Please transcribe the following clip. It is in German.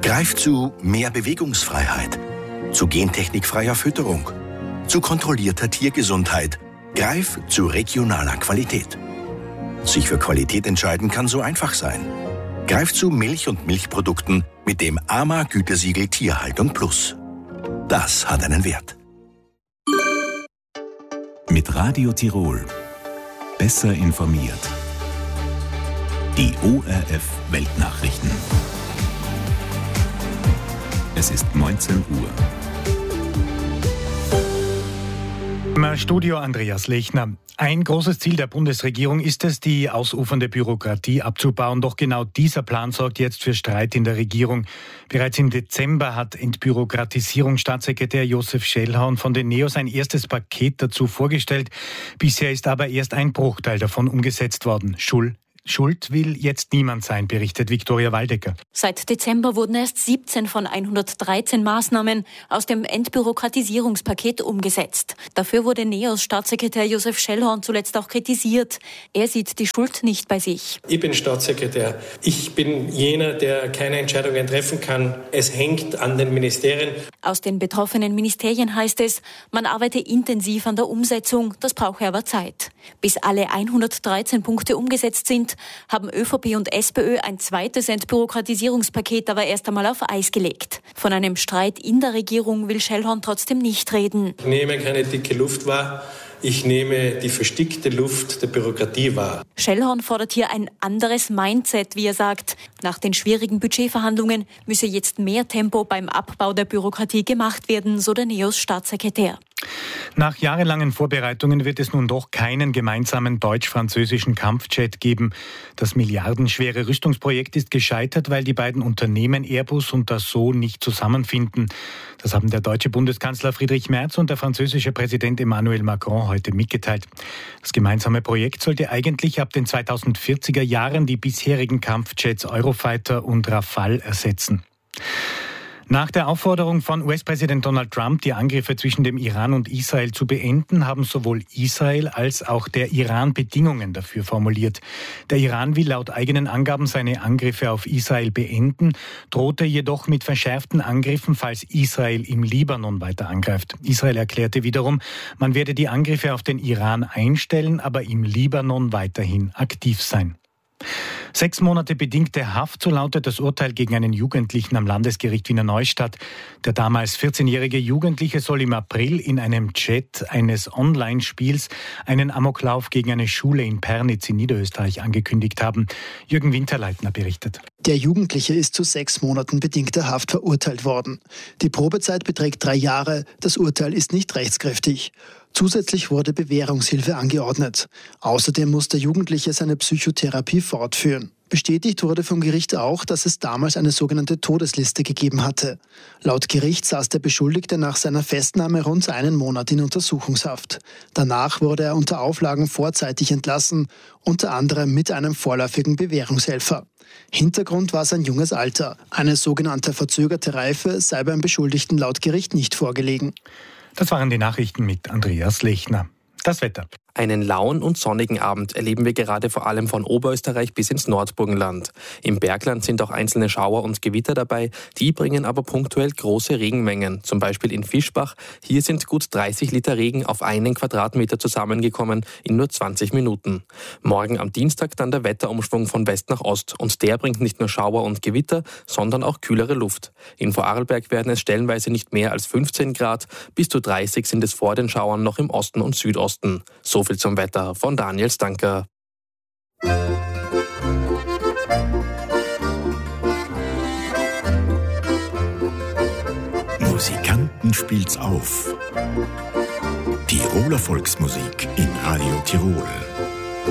Greift zu mehr Bewegungsfreiheit, zu gentechnikfreier Fütterung, zu kontrollierter Tiergesundheit. Greif zu regionaler Qualität. Sich für Qualität entscheiden kann so einfach sein. Greif zu Milch und Milchprodukten mit dem AMA-Gütesiegel Tierhaltung Plus. Das hat einen Wert. Mit Radio Tirol. Besser informiert. Die ORF Weltnachrichten. Es ist 19 Uhr. Im Studio Andreas Lechner. Ein großes Ziel der Bundesregierung ist es, die ausufernde Bürokratie abzubauen. Doch genau dieser Plan sorgt jetzt für Streit in der Regierung. Bereits im Dezember hat Entbürokratisierungsstaatssekretär Josef Schellhorn von den NEOS ein erstes Paket dazu vorgestellt. Bisher ist aber erst ein Bruchteil davon umgesetzt worden. Schuld will jetzt niemand sein, berichtet Viktoria Waldecker. Seit Dezember wurden erst 17 von 113 Maßnahmen aus dem Entbürokratisierungspaket umgesetzt. Dafür wurde NEOS-Staatssekretär Josef Schellhorn zuletzt auch kritisiert. Er sieht die Schuld nicht bei sich. Ich bin Staatssekretär. Ich bin jener, der keine Entscheidungen treffen kann. Es hängt an den Ministerien. Aus den betroffenen Ministerien heißt es, man arbeite intensiv an der Umsetzung, das brauche aber Zeit. Bis alle 113 Punkte umgesetzt sind, haben ÖVP und SPÖ ein zweites Entbürokratisierungspaket aber erst einmal auf Eis gelegt. Von einem Streit in der Regierung will Schellhorn trotzdem nicht reden. Ich nehme keine dicke Luft wahr. Ich nehme die verstickte Luft der Bürokratie wahr. Schellhorn fordert hier ein anderes Mindset, wie er sagt. Nach den schwierigen Budgetverhandlungen müsse jetzt mehr Tempo beim Abbau der Bürokratie gemacht werden, so der NEOS-Staatssekretär. Nach jahrelangen Vorbereitungen wird es nun doch keinen gemeinsamen deutsch-französischen Kampfjet geben. Das milliardenschwere Rüstungsprojekt ist gescheitert, weil die beiden Unternehmen Airbus und Dassault nicht zusammenfinden. Das haben der deutsche Bundeskanzler Friedrich Merz und der französische Präsident Emmanuel Macron heute mitgeteilt. Das gemeinsame Projekt sollte eigentlich ab den 2040er Jahren die bisherigen Kampfjets Eurofighter und Rafale ersetzen. Nach der Aufforderung von US-Präsident Donald Trump, die Angriffe zwischen dem Iran und Israel zu beenden, haben sowohl Israel als auch der Iran Bedingungen dafür formuliert. Der Iran will laut eigenen Angaben seine Angriffe auf Israel beenden, drohte jedoch mit verschärften Angriffen, falls Israel im Libanon weiter angreift. Israel erklärte wiederum, man werde die Angriffe auf den Iran einstellen, aber im Libanon weiterhin aktiv sein. 6 Monate bedingte Haft, so lautet das Urteil gegen einen Jugendlichen am Landesgericht Wiener Neustadt. Der damals 14-jährige Jugendliche soll im April in einem Chat eines Online-Spiels einen Amoklauf gegen eine Schule in Pernitz in Niederösterreich angekündigt haben. Jürgen Winterleitner berichtet. Der Jugendliche ist zu 6 Monaten bedingter Haft verurteilt worden. Die Probezeit beträgt 3 Jahre. Das Urteil ist nicht rechtskräftig. Zusätzlich wurde Bewährungshilfe angeordnet. Außerdem muss der Jugendliche seine Psychotherapie fortführen. Bestätigt wurde vom Gericht auch, dass es damals eine sogenannte Todesliste gegeben hatte. Laut Gericht saß der Beschuldigte nach seiner Festnahme rund 1 Monat in Untersuchungshaft. Danach wurde er unter Auflagen vorzeitig entlassen, unter anderem mit einem vorläufigen Bewährungshelfer. Hintergrund war sein junges Alter. Eine sogenannte verzögerte Reife sei beim Beschuldigten laut Gericht nicht vorgelegen. Das waren die Nachrichten mit Andreas Lechner. Das Wetter. Einen lauen und sonnigen Abend erleben wir gerade vor allem von Oberösterreich bis ins Nordburgenland. Im Bergland sind auch einzelne Schauer und Gewitter dabei, die bringen aber punktuell große Regenmengen. Zum Beispiel in Fischbach. Hier sind gut 30 Liter Regen auf 1 Quadratmeter zusammengekommen in nur 20 Minuten. Morgen am Dienstag dann der Wetterumschwung von West nach Ost. Und der bringt nicht nur Schauer und Gewitter, sondern auch kühlere Luft. In Vorarlberg werden es stellenweise nicht mehr als 15 Grad. Bis zu 30 sind es vor den Schauern noch im Osten und Südosten. So viel zum Wetter von Daniel Stanker. Musikanten spielt's auf. Tiroler Volksmusik in Radio Tirol.